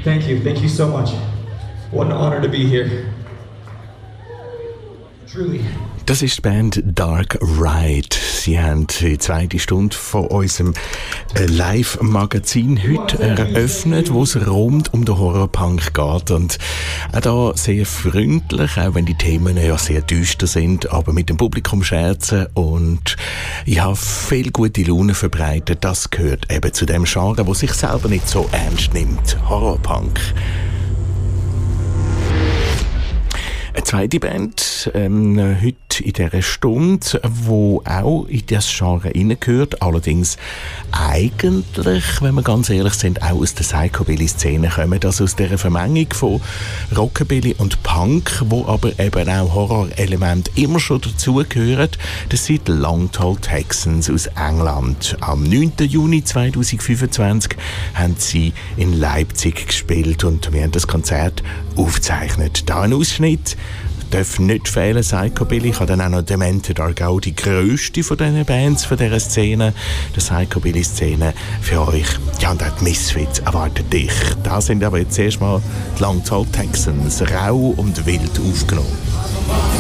Thank you so much. What an honor to be here. Truly. Das ist die Band Dark Ride. Sie haben die zweite Stunde von unserem Live-Magazin heute eröffnet, wo es rund um den Horrorpunk geht. Und auch da sehr freundlich, auch wenn die Themen ja sehr düster sind, aber mit dem Publikum scherzen und ich habe viel gute Laune verbreitet. Das gehört eben zu dem Genre, wo sich selber nicht so ernst nimmt. Horrorpunk. Eine zweite Band, heute in dieser Stunde, wo auch in das Genre hineingehört, allerdings eigentlich, wenn wir ganz ehrlich sind, auch aus der Psychobilly-Szene kommen, also aus dieser Vermengung von Rockabilly und Punk, wo aber eben auch Horrorelemente immer schon dazugehören. Das sind die Long Tall Texans aus England. Am 9. Juni 2025 haben sie in Leipzig gespielt und wir haben das Konzert aufgezeichnet. Da ein Ausschnitt. Darf nicht fehlen, Psychobilly. Ich habe dann auch noch Demented Argau, die grösste von diesen Bands, von dieser Szene, der Psychobilly-Szene, für euch. Ja, und auch die Misfits erwartet dich. Da sind aber jetzt erstmal die Long Tall Texans, rau und wild aufgenommen.